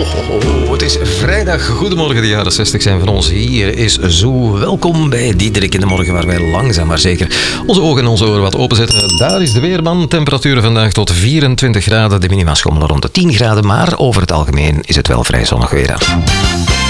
Het is vrijdag. Goedemorgen, de jaren 60 zijn van ons. Hier is Zo. Welkom bij Diederik in de Morgen, waar wij langzaam maar zeker onze ogen en onze oren wat openzetten. Daar is de weerman. Temperaturen vandaag tot 24 graden. De minima schommelen rond de 10 graden, maar over het algemeen is het wel vrij zonnig weer.